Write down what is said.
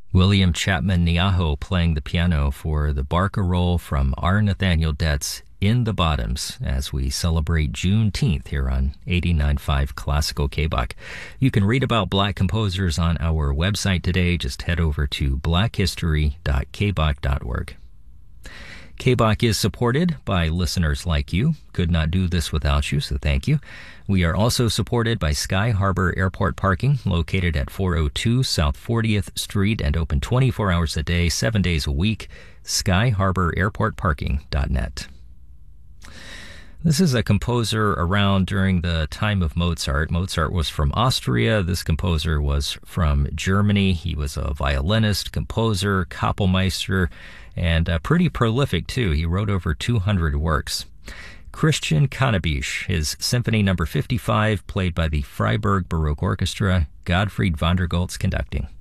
William Chapman Niaho playing the piano for the barcarolle from R. Nathaniel Detz, In the Bottoms, as we celebrate Juneteenth here on 89.5 Classical KBOC. You can read about Black composers on our website today. Just head over to blackhistory.kbok.org. KBOC is supported by listeners like you. Could not do this without you, so thank you. We are also supported by Sky Harbor Airport Parking, located at 402 South 40th Street and open 24 hours a day, 7 days a week. SkyHarborAirportParking.net. This is a composer around during the time of Mozart. Mozart was from Austria. This composer was from Germany. He was a violinist, composer, Kapellmeister, and pretty prolific too. He wrote over 200 works. Christian Cannabich, his Symphony No. 55, played by the Freiburg Baroque Orchestra, Gottfried van der Goltz conducting.